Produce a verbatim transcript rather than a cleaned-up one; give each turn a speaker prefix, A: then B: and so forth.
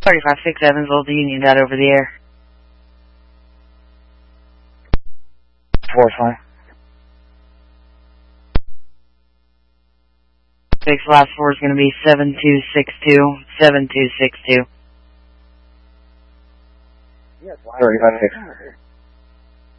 A: thirty-five six Evansville, the Union dot over the air.
B: Four five.
A: Six last four is going to be seven two six two, seven two six two.
B: Yes, thirty-five six.